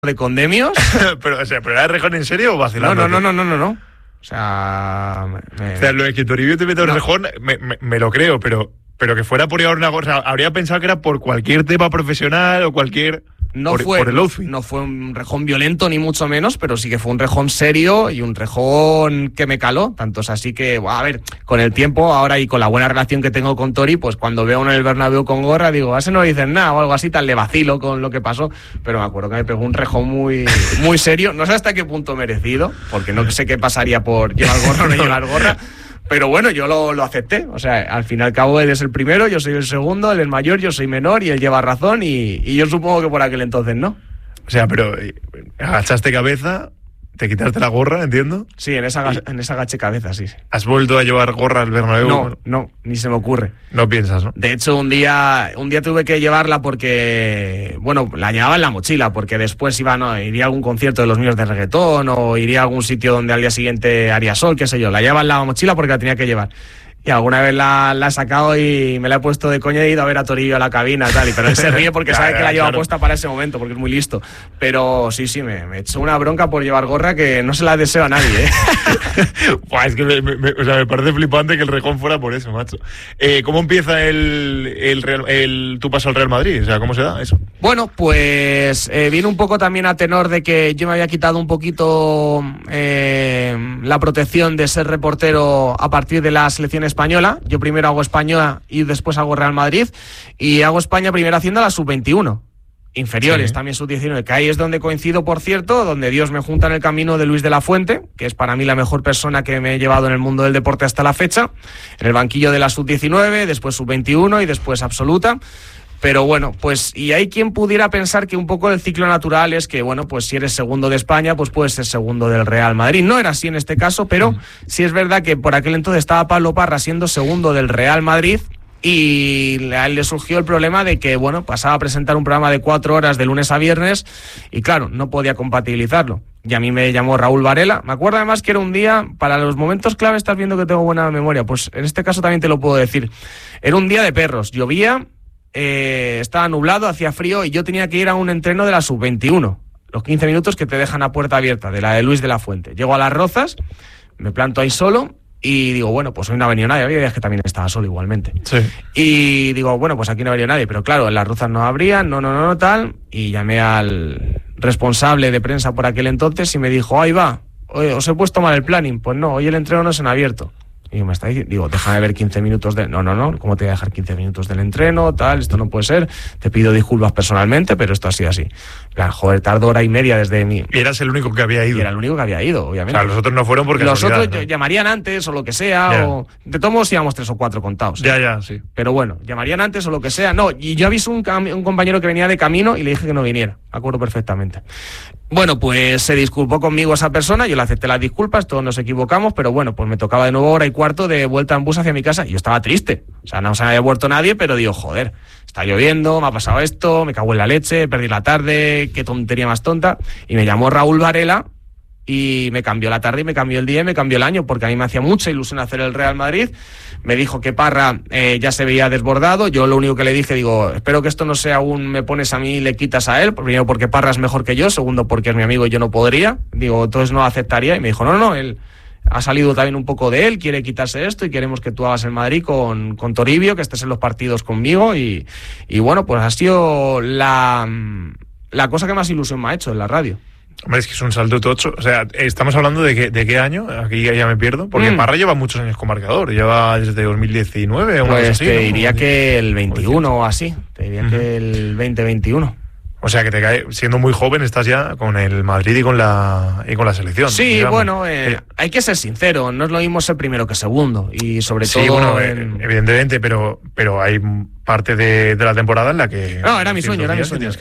de condemios. pero ¿era de Rejón en serio o vacilando? No. O sea, lo de que Toribio te meta un Rejón, me lo creo, pero que fuera por llevar una cosa, habría pensado que era por cualquier tema profesional o cualquier... por el outfit. No fue un rejón violento ni mucho menos, pero sí que fue un rejón serio y un rejón que me caló. Tanto es así que, a ver, con el tiempo ahora y con la buena relación que tengo con Tori, pues cuando veo a uno en el Bernabéu con gorra, digo, a ese no le dicen nada o algo así, tal, le vacilo con lo que pasó. Pero me acuerdo que me pegó un rejón muy, muy serio. No sé hasta qué punto merecido, porque no sé qué pasaría por llevar gorra o no llevar gorra. Pero bueno, yo lo acepté. O sea, al fin y al cabo él es el primero, yo soy el segundo, él es mayor, yo soy menor y él lleva razón y yo supongo que por aquel entonces no. O sea, pero agachaste cabeza, te quitaste la gorra, entiendo. Sí, en esa agaché cabeza, sí. ¿Has vuelto a llevar gorra al Bernabéu? No, ni se me ocurre. No piensas, ¿no? De hecho, un día tuve que llevarla porque, bueno, la llevaba en la mochila, porque después iría a algún concierto de los míos de reggaetón o iría a algún sitio donde al día siguiente haría sol, qué sé yo. La llevaba en la mochila porque la tenía que llevar. Y alguna vez la he sacado y me la he puesto de coña y he ido a ver a Torillo a la cabina y tal. Pero él se ríe porque sabe que la lleva puesta para ese momento, porque es muy listo. Pero sí, me echó una bronca por llevar gorra que no se la deseo a nadie, ¿eh? Es que me parece flipante que el rejón fuera por eso, macho. ¿Cómo empieza tu paso al Real Madrid? O sea, ¿cómo se da eso? Bueno, pues viene un poco también a tenor de que yo me había quitado un poquito la protección de ser reportero a partir de la selección española. Yo primero hago España y después hago Real Madrid, y hago España primero haciendo la sub-21 inferiores, sí. También sub-19, que ahí es donde coincido, por cierto, donde Dios me junta en el camino de Luis de la Fuente, que es para mí la mejor persona que me he llevado en el mundo del deporte hasta la fecha, en el banquillo de la sub-19, después sub-21 y después absoluta. Pero bueno, pues y hay quien pudiera pensar que un poco el ciclo natural es que, bueno, pues si eres segundo de España, pues puedes ser segundo del Real Madrid. No era así en este caso, pero sí es verdad que por aquel entonces estaba Pablo Parra siendo segundo del Real Madrid y a él le surgió el problema de que, bueno, pasaba a presentar un programa de 4 horas de lunes a viernes y claro, no podía compatibilizarlo. Y a mí me llamó Raúl Varela. Me acuerdo además que era un día, para los momentos clave estás viendo que tengo buena memoria, pues en este caso también te lo puedo decir. Era un día de perros, llovía, estaba nublado, hacía frío y yo tenía que ir a un entreno de la sub-21, los 15 minutos que te dejan a puerta abierta, de la de Luis de la Fuente. Llego a Las Rozas, me planto ahí solo y digo, bueno, pues hoy no ha venido nadie. Había días que también estaba solo igualmente. Sí. Y digo, bueno, pues aquí no ha venido nadie, pero claro, en Las Rozas no abrían, no, tal, y llamé al responsable de prensa por aquel entonces y me dijo, ahí va, os he puesto mal el planning. Pues no, hoy el entreno no es en abierto. Y me está diciendo, digo, déjame ver 15 minutos de... No, ¿cómo te voy a dejar 15 minutos del entreno? Tal, esto no puede ser. Te pido disculpas personalmente, pero esto ha sido así. Claro, joder, tardó hora y media desde mí. Y eras el único que había ido. Y era el único que había ido, obviamente. O sea, los otros no fueron porque... Los otros llamarían antes o lo que sea, ya. O... De todos modos íbamos 3 o 4 contados. Ya, sí. Pero bueno, llamarían antes o lo que sea. No, y yo aviso un compañero que venía de camino y le dije que no viniera. Me acuerdo perfectamente. Bueno, pues se disculpó conmigo esa persona, yo le acepté las disculpas, todos nos equivocamos, pero bueno, pues me tocaba de nuevo 1:15 de vuelta en bus hacia mi casa y yo estaba triste. O sea, no se había vuelto nadie, pero digo, joder, está lloviendo, me ha pasado esto, me cago en la leche, perdí la tarde, qué tontería más tonta. Y me llamó Raúl Varela y me cambió la tarde y me cambió el día y me cambió el año, porque a mí me hacía mucha ilusión hacer el Real Madrid. Me dijo que Parra ya se veía desbordado. Yo lo único que le dije, digo, espero que esto no sea un me pones a mí y le quitas a él. Primero porque Parra es mejor que yo, segundo porque es mi amigo y yo no podría. Digo, entonces no aceptaría. Y me dijo, no, él ha salido también un poco de él, quiere quitarse esto y queremos que tú hagas el Madrid con Toribio, que estés en los partidos conmigo. Y bueno, pues ha sido la cosa que más ilusión me ha hecho en la radio. Hombre, es que es un salto tocho. O sea, estamos hablando de qué año. Aquí ya me pierdo. Porque Parra lleva muchos años con marcador. Lleva desde 2019 o pues así. Te diría que el 21 o así. Te diría que el 2021. O sea, que te cae, siendo muy joven, estás ya con el Madrid y con la selección. Sí, digamos. Bueno, hay que ser sincero. No es lo mismo ser primero que segundo. Y sobre todo... Bueno, evidentemente, pero hay parte de la temporada en la que... No, era mi sueño.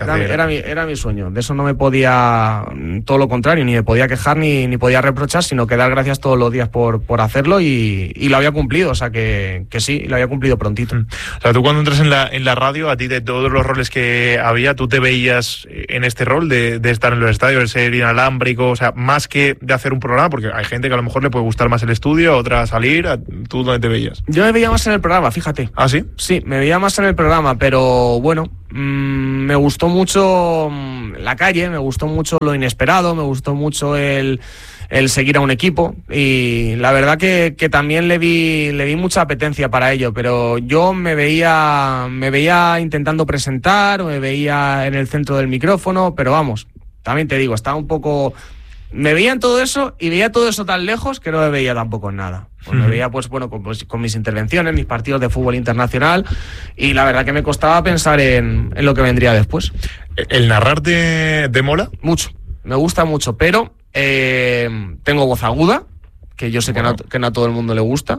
Era mi sueño. De eso no me podía... Todo lo contrario, ni me podía quejar ni podía reprochar, sino que dar gracias todos los días por hacerlo y lo había cumplido. O sea, que sí, lo había cumplido prontito. O sea, tú cuando entras en la radio, a ti de todos los roles que había, tú te veías en este rol de estar en los estadios, de ser inalámbrico, o sea, más que de hacer un programa, porque hay gente que a lo mejor le puede gustar más el estudio, otra salir. ¿Tú dónde te veías? Yo me veía más en el programa, fíjate. ¿Ah, sí? Sí, me veía más más en el programa, pero bueno, me gustó mucho la calle, me gustó mucho lo inesperado, me gustó mucho el seguir a un equipo, y la verdad que también le vi mucha apetencia para ello, pero yo me veía intentando presentar, me veía en el centro del micrófono, pero vamos, también te digo, estaba un poco... Me veía en todo eso y veía todo eso tan lejos que no me veía tampoco en nada. Pues me veía con mis intervenciones, mis partidos de fútbol internacional, y la verdad que me costaba pensar en lo que vendría después. ¿El narrar te mola? Mucho, me gusta mucho, pero tengo voz aguda, que yo sé que no a todo el mundo le gusta.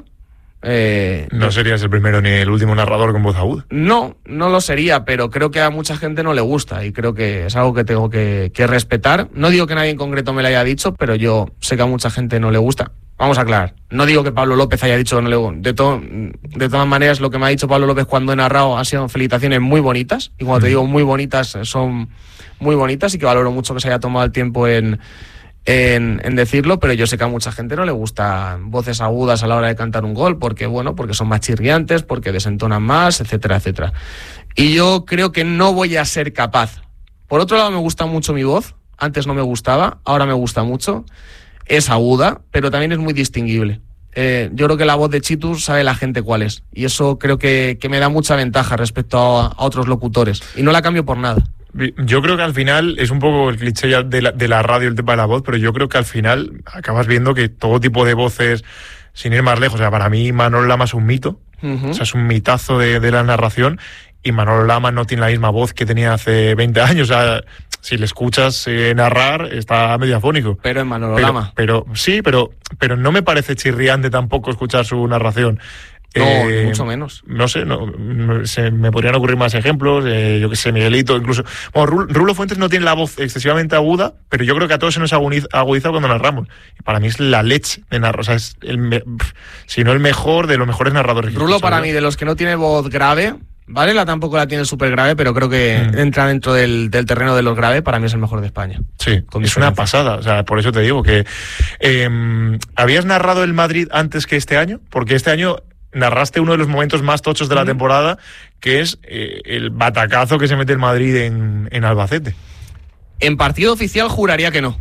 No serías el primero ni el último narrador con voz aguda. No lo sería, pero creo que a mucha gente no le gusta, y creo que es algo que tengo que respetar. No digo que nadie en concreto me lo haya dicho, pero yo sé que a mucha gente no le gusta. Vamos a aclarar, no digo que Pablo López haya dicho que no le gusta. De todas maneras, lo que me ha dicho Pablo López cuando he narrado han sido felicitaciones muy bonitas, y cuando te digo muy bonitas, son muy bonitas, y que valoro mucho que se haya tomado el tiempo en decirlo, pero yo sé que a mucha gente no le gustan voces agudas a la hora de cantar un gol, porque son más chirriantes, porque desentonan más, etcétera, etcétera. Y yo creo que no voy a ser capaz. Por otro lado, me gusta mucho mi voz, antes no me gustaba, ahora me gusta mucho, es aguda, pero también es muy distinguible. Yo creo que la voz de Chitu sabe la gente cuál es, y eso creo que me da mucha ventaja respecto a otros locutores, y no la cambio por nada. Yo creo que al final es un poco el cliché ya de la radio, el tema de la voz, pero yo creo que al final acabas viendo que todo tipo de voces, sin ir más lejos, o sea, para mí Manolo Lama es un mito, o sea, es un mitazo de la narración, y Manolo Lama no tiene la misma voz que tenía hace 20 años, o sea, si le escuchas narrar, está medio afónico. Pero en Manolo Lama. Pero pero no me parece chirriante tampoco escuchar su narración. No, mucho menos. No sé, se me podrían ocurrir más ejemplos, yo que sé, Miguelito, incluso... Bueno, Rulo Fuentes no tiene la voz excesivamente aguda, pero yo creo que a todos se nos agudiza cuando narramos. Y para mí es la leche de narrar, o sea, es si no el mejor de los mejores narradores. Rulo, para mí, de los que no tiene voz grave, Varela tampoco la tiene súper grave, pero creo que entra dentro del terreno de los graves, para mí es el mejor de España. Sí, es una pasada, o sea, por eso te digo que... ¿habías narrado el Madrid antes que este año? Porque este año... narraste uno de los momentos más tochos de la temporada, que es el batacazo que se mete el Madrid en Albacete. En partido oficial juraría que no.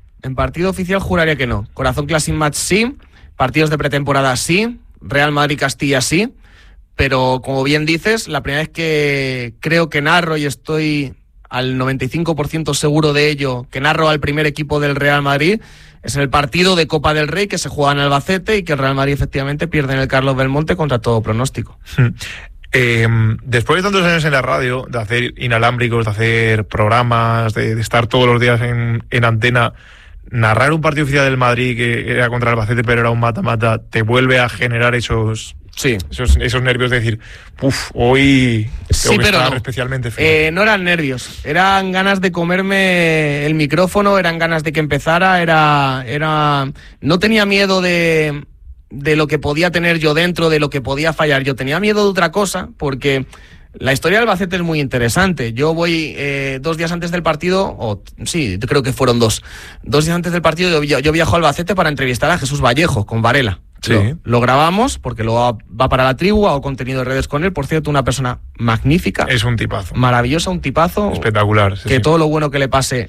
Corazón Classic Match sí, partidos de pretemporada sí, Real Madrid-Castilla sí, pero como bien dices, la primera vez que creo que narro, y estoy al 95% seguro de ello, que narro al primer equipo del Real Madrid, es el partido de Copa del Rey que se juega en Albacete y que el Real Madrid efectivamente pierde en el Carlos Belmonte contra todo pronóstico. Después de tantos años en la radio, de hacer inalámbricos, de hacer programas, de estar todos los días en antena, narrar un partido oficial del Madrid que era contra el Albacete pero era un mata-mata, ¿te vuelve a generar esos nervios de decir, hoy tengo que estar especialmente feliz? No eran nervios, eran ganas de comerme el micrófono, eran ganas de que empezara, no tenía miedo de lo que podía tener yo dentro, de lo que podía fallar. Yo tenía miedo de otra cosa, porque la historia del Albacete es muy interesante. Yo voy 2 días antes del partido, creo que fueron 2 días antes del partido, yo viajo a Albacete para entrevistar a Jesús Vallejo con Varela. Sí. Lo grabamos porque luego va para la tribu, hago contenido de redes con él. Por cierto, una persona magnífica. Es un tipazo. Maravillosa, un tipazo. Espectacular. Que todo lo bueno que le pase.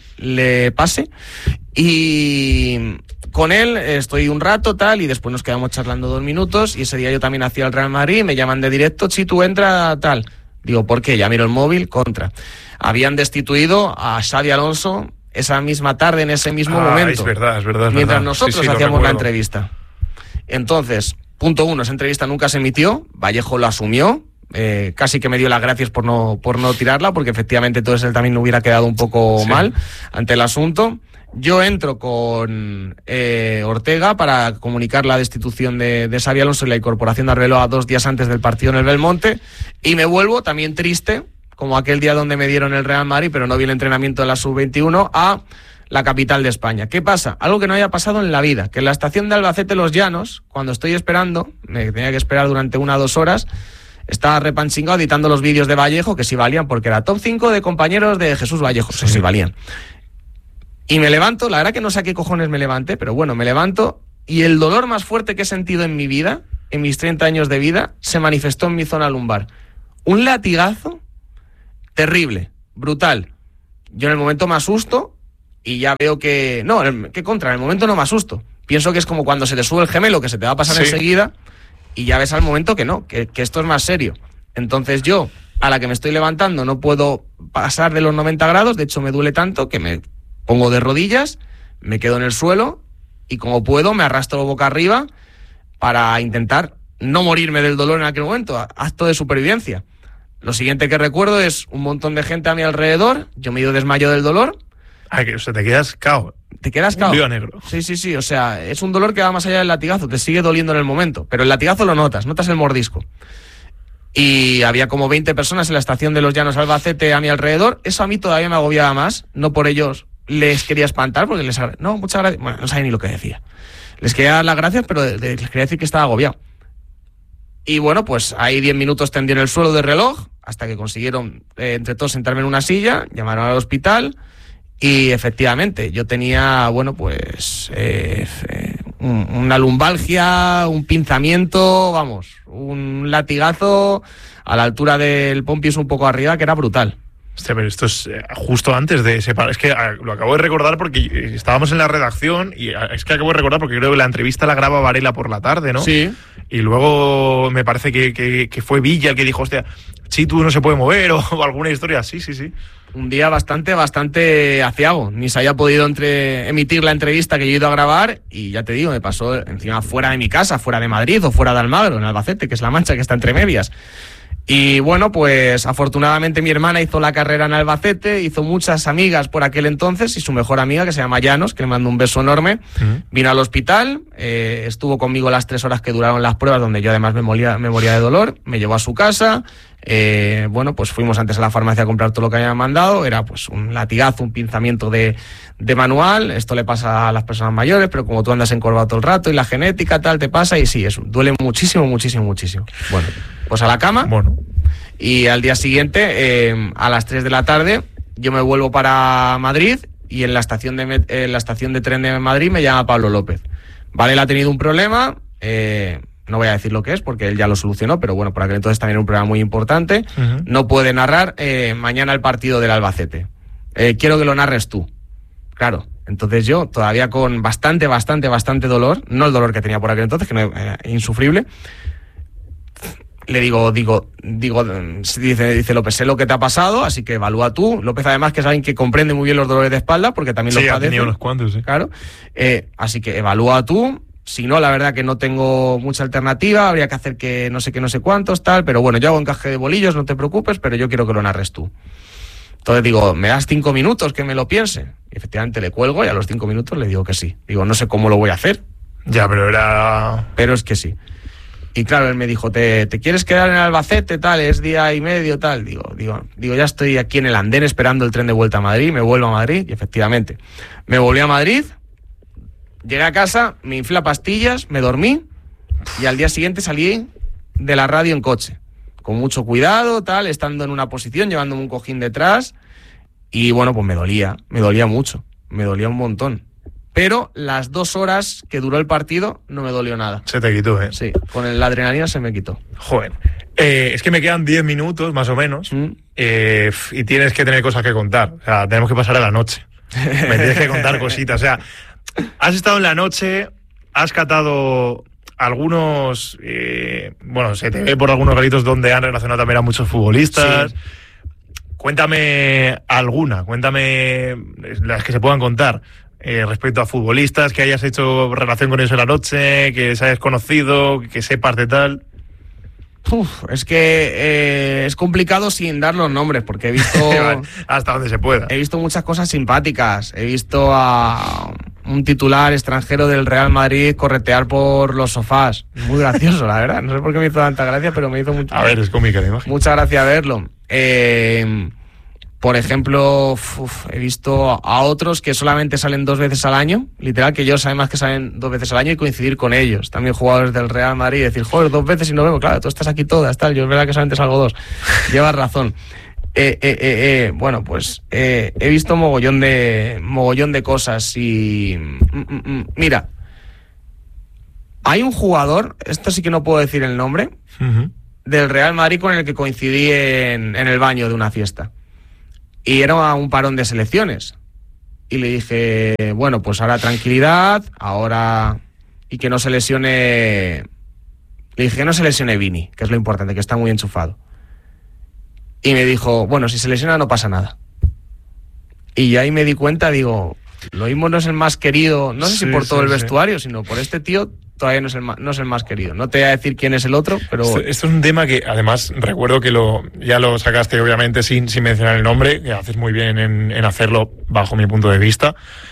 Y con él estoy un rato, tal, y después nos quedamos charlando 2 minutos. Y ese día yo también hacía el Real Madrid, me llaman de directo, tú entra, tal. Digo, ¿por qué? Ya miro el móvil, contra. Habían destituido a Xavi Alonso esa misma tarde, en ese mismo momento. Es verdad. Mientras nosotros hacíamos la entrevista. Entonces, punto 1, esa entrevista nunca se emitió, Vallejo lo asumió, casi que me dio las gracias por no tirarla, porque efectivamente todo eso también hubiera quedado un poco mal ante el asunto. Yo entro con Ortega para comunicar la destitución de Xavi Alonso y la incorporación de Arbeloa 2 días antes del partido en el Belmonte, y me vuelvo también triste, como aquel día donde me dieron el Real Madrid, pero no vi el entrenamiento de la Sub-21, a la capital de España. ¿Qué pasa? Algo que no había pasado en la vida, que en la estación de Albacete Los Llanos, cuando estoy esperando, me tenía que esperar durante 1 o 2 horas, estaba repanchingado editando los vídeos de Vallejo, que sí valían, porque era top 5 de compañeros de Jesús Vallejo, eso sí valían. Y me levanto, la verdad que no sé a qué cojones me levanté, pero bueno, me levanto, y el dolor más fuerte que he sentido en mi vida, en mis 30 años de vida, se manifestó en mi zona lumbar. un latigazo terrible, brutal. Yo en el momento me asusto y ya veo que... No, ¿qué contra? En el momento no me asusto. Pienso que es como cuando se te sube el gemelo, que se te va a pasar enseguida, y ya ves al momento que no, que esto es más serio. Entonces yo, a la que me estoy levantando, no puedo pasar de los 90 grados, de hecho me duele tanto que me pongo de rodillas, me quedo en el suelo y como puedo me arrastro boca arriba para intentar no morirme del dolor en aquel momento, acto de supervivencia. Lo siguiente que recuerdo es un montón de gente a mi alrededor, yo me desmayo del dolor. O sea, te quedas cao. Te quedas cao. Un lío negro. Sí, o sea, es un dolor que va más allá del latigazo, te sigue doliendo en el momento, pero el latigazo lo notas el mordisco. Y había como 20 personas en la estación de los Llanos Albacete a mi alrededor, eso a mí todavía me agobiaba más, no por ellos les quería espantar, porque no, muchas gracias, bueno, no sabía ni lo que decía. Les quería dar las gracias, pero les quería decir que estaba agobiado. Y bueno, pues ahí 10 minutos tendí en el suelo de reloj, hasta que consiguieron entre todos sentarme en una silla, llamaron al hospital. Y efectivamente, yo tenía, bueno, pues una lumbalgia, un pinzamiento, vamos, un latigazo a la altura del pompius un poco arriba, que era brutal. Hostia, pero esto es justo antes de separar. Es que lo acabo de recordar porque estábamos en la redacción y es que acabo de recordar porque creo que la entrevista la graba Varela por la tarde, ¿no? Sí. Y luego me parece que fue Villa el que dijo, hostia, Chitu no se puede mover o alguna historia así, sí. Un día bastante aciago. Ni se haya podido emitir la entrevista que yo he ido a grabar y ya te digo, me pasó encima fuera de mi casa, fuera de Madrid o fuera de Almagro, en Albacete, que es La Mancha, que está entre medias. Y bueno, pues afortunadamente mi hermana hizo la carrera en Albacete, hizo muchas amigas por aquel entonces y su mejor amiga, que se llama Llanos, que le mando un beso enorme, vino al hospital, estuvo conmigo las 3 horas que duraron las pruebas, donde yo además me moría de dolor, me llevó a su casa. Bueno, pues fuimos antes a la farmacia a comprar todo lo que habían mandado, era pues un latigazo, un pinzamiento de manual, esto le pasa a las personas mayores, pero como tú andas encorvado todo el rato y la genética tal te pasa y sí, eso duele muchísimo. Bueno, pues a la cama. Bueno. Y al día siguiente, a las 3 de la tarde, yo me vuelvo para Madrid y en la estación de tren de Madrid me llama Pablo López. Vale, él ha tenido un problema, no voy a decir lo que es porque él ya lo solucionó, pero bueno, por aquel entonces también era un problema muy importante. No puede narrar mañana el partido del Albacete. Quiero que lo narres tú. Claro, entonces yo, todavía con bastante dolor, no el dolor que tenía por aquel entonces, que no era insufrible, le digo, dice López, sé lo que te ha pasado, así que evalúa tú. López además que es alguien que comprende muy bien los dolores de espalda, porque también los padece. Sí, ha tenido unos cuantos, sí. Claro, así que evalúa tú. Si no, la verdad que no tengo mucha alternativa, habría que hacer que no sé qué, no sé cuántos, tal, pero bueno, yo hago encaje de bolillos, no te preocupes, pero yo quiero que lo narres tú. Entonces digo, ¿me das 5 minutos que me lo piense? Y efectivamente le cuelgo y a los 5 minutos le digo que sí. Digo, no sé cómo lo voy a hacer. Ya, pero es que sí. Y claro, él me dijo, ¿te quieres quedar en Albacete, tal? Es día y medio, tal. Digo, ya estoy aquí en el andén esperando el tren de vuelta a Madrid, me vuelvo a Madrid, y efectivamente, me volví a Madrid, llegué a casa, me inflé pastillas, me dormí, y al día siguiente salí de la radio en coche, con mucho cuidado, tal, estando en una posición, llevándome un cojín detrás, y bueno, pues me dolía mucho, me dolía un montón. Pero las 2 horas que duró el partido no me dolió nada. Se te quitó, ¿eh? Sí, con la adrenalina se me quitó. Joder. Es que me quedan 10 minutos, más o menos, y tienes que tener cosas que contar. O sea, tenemos que pasar a la noche. Me tienes que contar cositas. O sea, has estado en la noche, has catado algunos... bueno, se te ve por algunos garitos donde han relacionado también a muchos futbolistas. Sí. Cuéntame las que se puedan contar. Respecto a futbolistas, que hayas hecho relación con ellos en la noche, que les hayas conocido, que sepas de tal. Es que es complicado sin dar los nombres, porque he visto... hasta donde se pueda. He visto muchas cosas simpáticas. He visto a un titular extranjero del Real Madrid corretear por los sofás. Muy gracioso, la verdad. No sé por qué me hizo tanta gracia, pero me hizo mucho... A ver, es cómica la imagen. Mucha gracia verlo. Por ejemplo, he visto a otros que solamente salen 2 veces al año, literal, que ellos además que salen 2 veces al año y coincidir con ellos. También jugadores del Real Madrid y decir, joder, 2 veces y nos vemos. Claro, tú estás aquí todas, tal. Yo es verdad que solamente salgo 2. Llevas razón. Bueno, pues he visto mogollón de cosas y... Mira, hay un jugador, esto sí que no puedo decir el nombre, del Real Madrid con el que coincidí en el baño de una fiesta. Y era un parón de selecciones. Y le dije, bueno, pues ahora tranquilidad, ahora... Y que no se lesione... Le dije que no se lesione Vini, que es lo importante, que está muy enchufado. Y me dijo, bueno, si se lesiona no pasa nada. Y ahí me di cuenta, digo, lo mismo no es el más querido, no sé si por todo el vestuario, sino por este tío, todavía no es el más querido. No te voy a decir quién es el otro, pero... Esto es un tema que, además, recuerdo que ya lo sacaste, obviamente, sin mencionar el nombre, que haces muy bien en hacerlo, bajo mi punto de vista.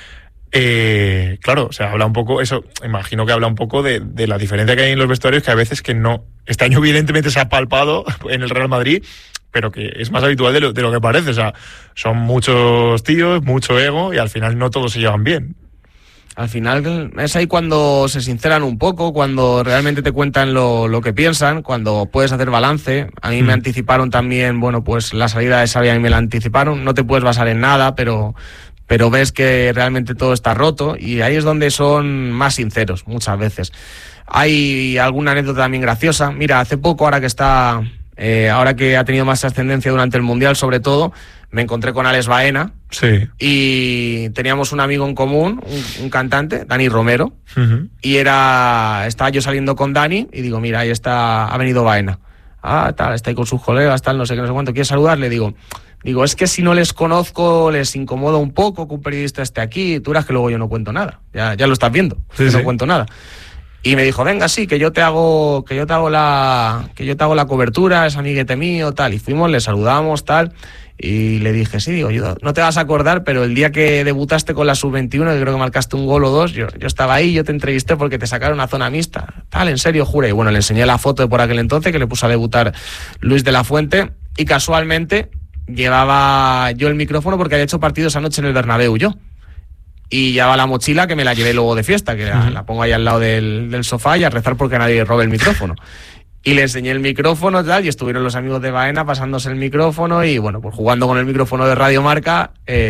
Claro, o sea, habla un poco, eso, imagino que habla un poco de la diferencia que hay en los vestuarios, que a veces que no... Este año, evidentemente, se ha palpado en el Real Madrid, pero que es más habitual de lo que parece. O sea, son muchos tíos, mucho ego, y al final no todos se llevan bien. Al final es ahí cuando se sinceran un poco, cuando realmente te cuentan lo que piensan, cuando puedes hacer balance. A mí me anticiparon también, bueno, pues la salida de Xavi a mí me la anticiparon. No te puedes basar en nada, pero ves que realmente todo está roto, y ahí es donde son más sinceros muchas veces. Hay alguna anécdota también graciosa. Mira, hace poco, ahora que ha tenido más ascendencia durante el Mundial, sobre todo, me encontré con Alex Baena. Sí. Y teníamos un amigo en común, un cantante, Dani Romero. Uh-huh. Y estaba yo saliendo con Dani y digo, mira, ahí ha venido Baena. Está ahí con sus colegas, no sé qué, no sé cuánto. ¿Quieres saludar? Le digo, es que si no les conozco, les incomoda un poco que un periodista esté aquí. Tú verás que luego yo no cuento nada. Ya lo estás viendo, sí, no cuento nada. Y me dijo, venga, sí, que yo te hago la cobertura, es amiguete mío, tal. Y fuimos, le saludamos, tal. Y le dije, sí, digo, yo, no te vas a acordar, pero el día que debutaste con la Sub-21, que creo que marcaste un gol o dos, yo estaba ahí, yo te entrevisté porque te sacaron a zona mixta. Tal, en serio, jura. Y bueno, le enseñé la foto de por aquel entonces, que le puse a debutar Luis de la Fuente. Y casualmente llevaba yo el micrófono porque había hecho partido esa noche en el Bernabéu yo. Y llevaba la mochila, que me la llevé luego de fiesta, que la pongo ahí al lado del sofá, y a rezar porque nadie robe el micrófono. Y le enseñé el micrófono, tal, y estuvieron los amigos de Baena pasándose el micrófono y, bueno, pues jugando con el micrófono de Radio Marca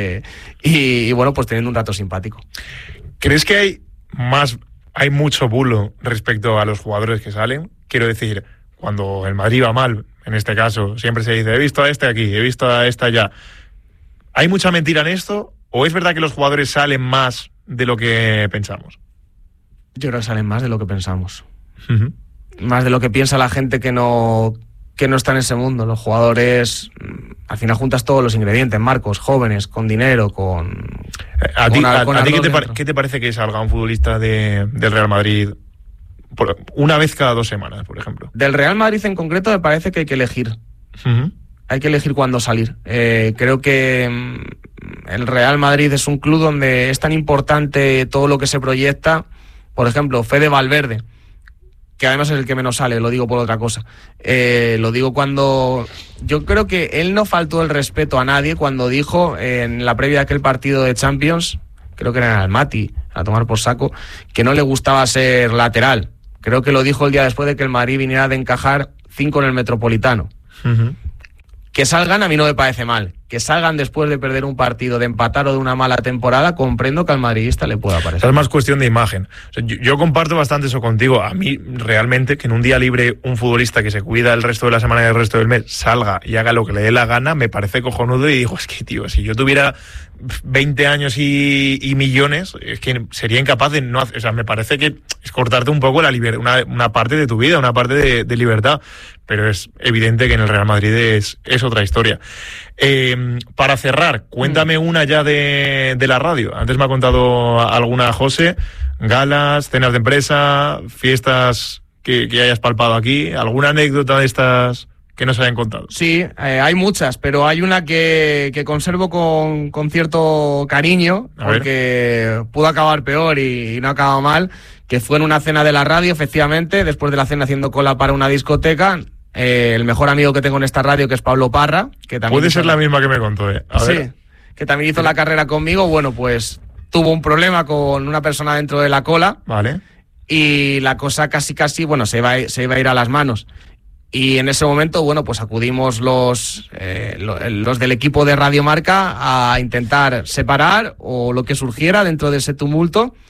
y bueno, pues teniendo un rato simpático. ¿Crees que hay mucho bulo respecto a los jugadores que salen? Quiero decir, cuando el Madrid va mal, en este caso, siempre se dice, he visto a este aquí, he visto a esta allá. ¿Hay mucha mentira en esto? ¿O es verdad que los jugadores salen más de lo que pensamos? Yo creo que salen más de lo que pensamos. Uh-huh. Más de lo que piensa la gente que no está en ese mundo. Los jugadores, al final juntas todos los ingredientes, Marcos, jóvenes, con dinero, con... ¿A ti qué te parece que salga un futbolista del Real Madrid una vez cada 2 semanas, por ejemplo? Del Real Madrid en concreto me parece que hay que elegir. Uh-huh. Hay que elegir cuándo salir. Creo que el Real Madrid es un club donde es tan importante todo lo que se proyecta. Por ejemplo, Fede Valverde, que además es el que menos sale, lo digo por otra cosa. Lo digo cuando... Yo creo que él no faltó el respeto a nadie cuando dijo en la previa de aquel partido de Champions, creo que era en Almaty, a tomar por saco, que no le gustaba ser lateral. Creo que lo dijo el día después de que el Madrid viniera de encajar 5 en el Metropolitano. Uh-huh. Que salgan a mí no me parece mal. Que salgan después de perder un partido, de empatar o de una mala temporada, comprendo que al madridista le pueda parecer. Es más cuestión de imagen. O sea, yo comparto bastante eso contigo. A mí, realmente, que en un día libre un futbolista que se cuida el resto de la semana y el resto del mes salga y haga lo que le dé la gana, me parece cojonudo. Y digo, es que, tío, si yo tuviera 20 años y millones, es que sería incapaz de no hacer... O sea, me parece que es cortarte un poco la libertad, una parte de tu vida, una parte de libertad. Pero es evidente que en el Real Madrid es otra historia. Para cerrar, cuéntame una ya de la radio. Antes me ha contado alguna José, galas, cenas de empresa, fiestas que hayas palpado aquí. ¿Alguna anécdota de estas que nos hayan contado? Sí, hay muchas, pero hay una que conservo con cierto cariño, porque pudo acabar peor y no ha acabado mal, que fue en una cena de la radio, efectivamente, después de la cena haciendo cola para una discoteca. El mejor amigo que tengo en esta radio, que es Pablo Parra, que también... Puede ser la misma que me contó, Sí, que también hizo la carrera conmigo. Bueno, pues tuvo un problema con una persona dentro de la cola. Vale. Y la cosa casi, bueno, se iba a ir a las manos. Y en ese momento, bueno, pues acudimos los del equipo de Radio Marca a intentar separar o lo que surgiera dentro de ese tumulto.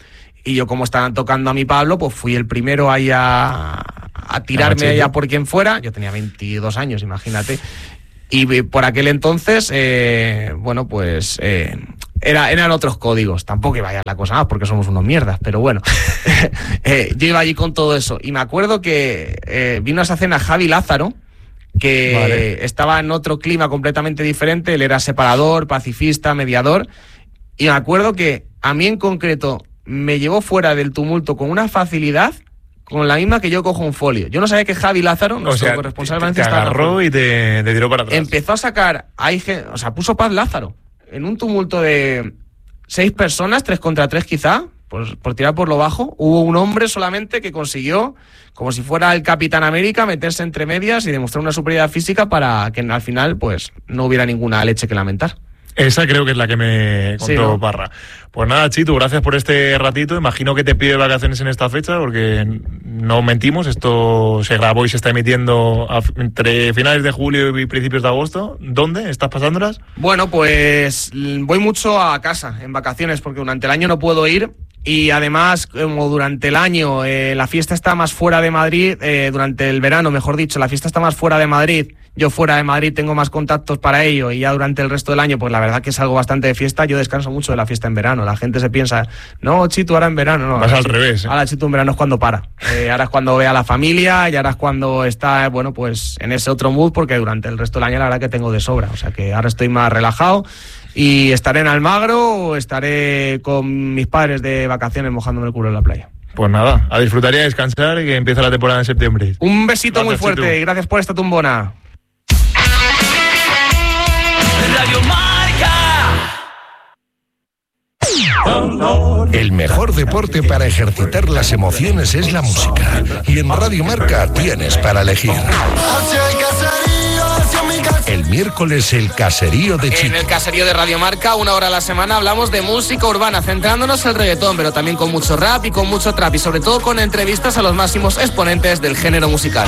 y yo, como estaban tocando a mi Pablo, pues fui el primero ahí a tirarme allá por quien fuera. Yo tenía 22 años, imagínate. Y por aquel entonces, bueno, pues eran otros códigos. Tampoco iba a ir la cosa más porque somos unos mierdas, pero bueno. Yo iba allí con todo eso. Y me acuerdo que vino a esa cena Javi Lázaro, que estaba en otro clima completamente diferente. Él era separador, pacifista, mediador. Y me acuerdo que a mí en concreto me llevó fuera del tumulto con una facilidad, con la misma que yo cojo un folio. Yo no sabía que Javi Lázaro, nuestro corresponsal Valencia, te agarró y te tiró para atrás. Empezó a sacar, puso Paz Lázaro en un tumulto de 6 personas, 3 contra 3 quizá, pues por tirar por lo bajo. Hubo un hombre solamente que consiguió, como si fuera el Capitán América, meterse entre medias y demostrar una superioridad física para que al final pues no hubiera ninguna leche que lamentar. Esa creo que es la que me contó, sí, ¿no? Parra. Pues nada, Chitu, gracias por este ratito. Imagino que te pide vacaciones en esta fecha, porque no mentimos, esto se grabó y se está emitiendo entre finales de julio y principios de agosto. ¿Dónde estás pasándolas? Bueno, pues voy mucho a casa en vacaciones, porque durante el año no puedo ir. Y además, como durante el año la fiesta está más fuera de Madrid, durante el verano, mejor dicho, la fiesta está más fuera de Madrid. Yo fuera de Madrid tengo más contactos para ello, y ya durante el resto del año, pues la verdad que salgo bastante de fiesta. Yo descanso mucho de la fiesta en verano. La gente se piensa, no, Chitu, ahora en verano. No, vas al revés. Ahora Chitu en verano es cuando para. Ahora es cuando ve a la familia, y ahora es cuando está, bueno, pues en ese otro mood, porque durante el resto del año la verdad que tengo de sobra. O sea que ahora estoy más relajado. Y estaré en Almagro o estaré con mis padres de vacaciones mojándome el culo en la playa. Pues nada, a disfrutar y a descansar, que empieza la temporada en septiembre. Un besito muy fuerte y gracias por esta tumbona. Radio Marca. El mejor deporte para ejercitar las emociones es la música. Y en Radio Marca tienes para elegir. El miércoles, el caserío de Chitu. En el caserío de Radio Marca, 1 hora a la semana, hablamos de música urbana, centrándonos en el reggaetón, pero también con mucho rap y con mucho trap, y sobre todo con entrevistas a los máximos exponentes del género musical.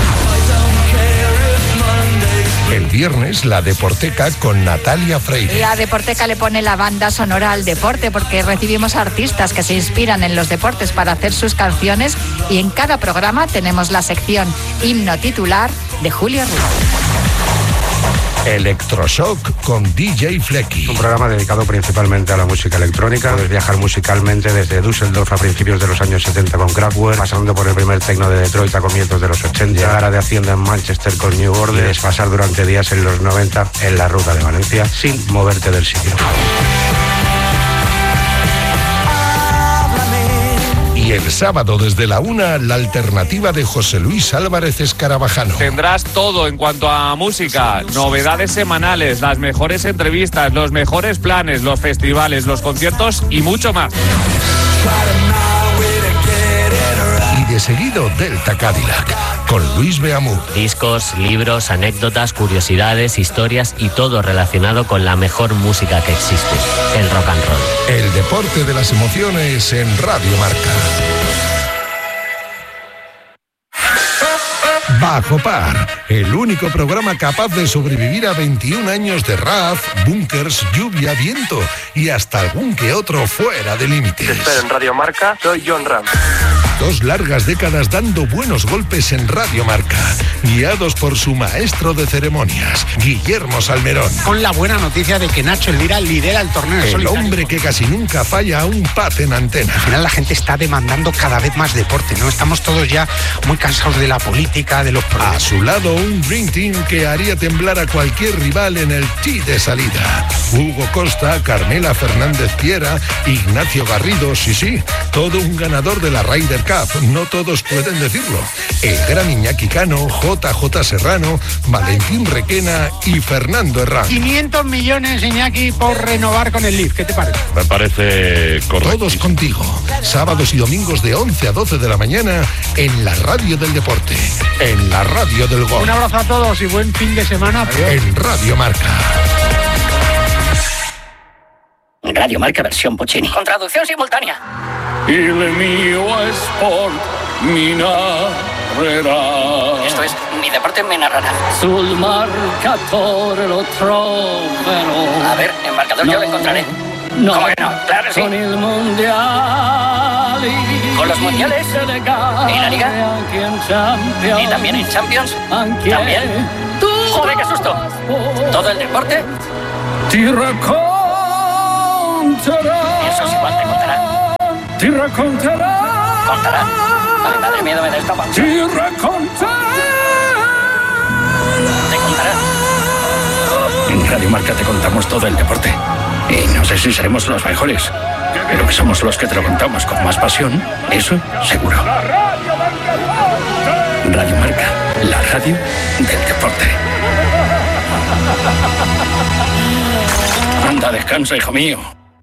El viernes, la Deporteca con Natalia Freire. La Deporteca le pone la banda sonora al deporte, porque recibimos artistas que se inspiran en los deportes para hacer sus canciones, y en cada programa tenemos la sección himno titular de Julio Ruiz. Electroshock con DJ Flecky. Un programa dedicado principalmente a la música electrónica. Puedes viajar musicalmente desde Düsseldorf a principios de los años 70 con Kraftwerk, pasando por el primer techno de Detroit a comienzos de los 80, llegar a de Hacienda en Manchester con New Order, y desfasar durante días en los 90 en la ruta de Valencia sin moverte del sitio. Y el sábado desde la 1, la alternativa de José Luis Álvarez Escarabajano. Tendrás todo en cuanto a música, novedades semanales, las mejores entrevistas, los mejores planes, los festivales, los conciertos y mucho más. Y de seguido Delta Cadillac con Luis Beamú. Discos, libros, anécdotas, curiosidades, historias y todo relacionado con la mejor música que existe, el rock and roll. El deporte de las emociones en Radio Marca. Bajo Par, el único programa capaz de sobrevivir a 21 años de rap, bunkers, lluvia, viento y hasta algún que otro fuera de límites. Te espero en Radio Marca, soy John Ram. 2 largas décadas dando buenos golpes en Radio Marca, guiados por su maestro de ceremonias, Guillermo Salmerón. Con la buena noticia de que Nacho Elvira lidera el torneo. El hombre que casi nunca falla a un pat en antena. Al final la gente está demandando cada vez más deporte, ¿no? Estamos todos ya muy cansados de la política, de los problemas. A su lado, un Dream Team que haría temblar a cualquier rival en el tee de salida. Hugo Costa, Carmela Fernández Piera, Ignacio Garrido, sí, todo un ganador de la Ryder Cup, no todos pueden decirlo. El gran Iñaki Cano, JJ Serrano, Valentín Requena y Fernando Herrán. 500 millones, Iñaki, por renovar con el Leaf, ¿qué te parece? Me parece correcto. Todos contigo, sábados y domingos de 11 a 12 de la mañana en la radio del deporte, en la radio del gol. Un abrazo a todos y buen fin de semana. Adiós. En Radio Marca. Radio Marca versión Puccini. Con traducción simultánea. Il mio sport mi narrerà. Esto es, mi deporte me narrará. Sul marcatore lo troverò. A ver, en marcador yo lo encontraré. No. ¿Cómo que no? Claro que sí. Con il mondiale los mundiales, en la Liga, y también en Champions, también. ¡Joder, qué susto! ¿Todo el deporte? Eso es igual, te contará. ¿Contará? Ay, madre mía, me da esta panza. ¿Te contará? En Radio Marca te contamos todo el deporte. Y no sé si seremos los mejores, pero que somos los que te lo contamos con más pasión, eso seguro. Radio Marca, la radio del deporte. Anda, descansa, hijo mío.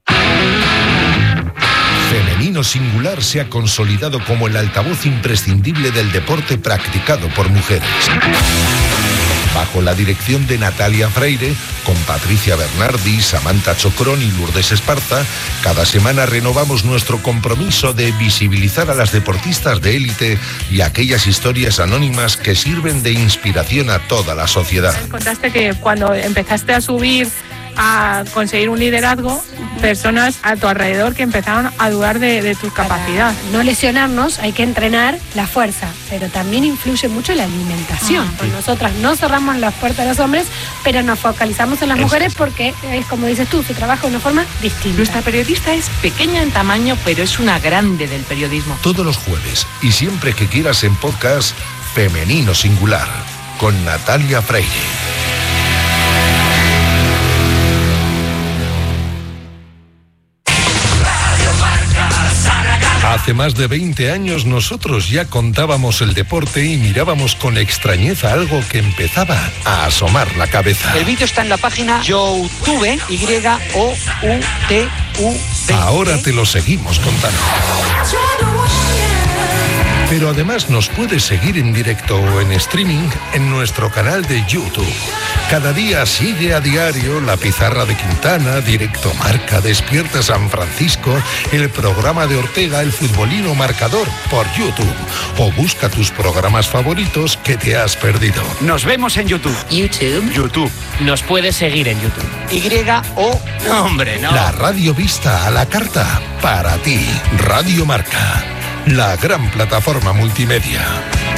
Femenino Singular se ha consolidado como el altavoz imprescindible del deporte practicado por mujeres. Bajo la dirección de Natalia Freire, con Patricia Bernardi, Samantha Chocrón y Lourdes Esparza, cada semana renovamos nuestro compromiso de visibilizar a las deportistas de élite y aquellas historias anónimas que sirven de inspiración a toda la sociedad. Contaste que cuando empezaste a subir, a conseguir un liderazgo, personas a tu alrededor que empezaron a dudar de tu capacidad. Para no lesionarnos hay que entrenar la fuerza, pero también influye mucho la alimentación. Pues nosotras no cerramos las puertas a los hombres, pero nos focalizamos en las mujeres porque es como dices tú, se trabaja de una forma distinta. Nuestra periodista es pequeña en tamaño, pero es una grande del periodismo. Todos los jueves y siempre que quieras en podcast, Femenino Singular, con Natalia Freire. Hace más de 20 años nosotros ya contábamos el deporte y mirábamos con extrañeza algo que empezaba a asomar la cabeza. El vídeo está en la página YouTube, YOUTUV. Ahora te lo seguimos contando. Pero además nos puedes seguir en directo o en streaming en nuestro canal de YouTube. Cada día sigue a diario La Pizarra de Quintana, Directo Marca, Despierta San Francisco, el programa de Ortega, El Futbolino Marcador, por YouTube. O busca tus programas favoritos que te has perdido. Nos vemos en YouTube. YouTube. Nos puedes seguir en YouTube. Hombre, no. La radio vista a la carta para ti. Radio Marca, la gran plataforma multimedia.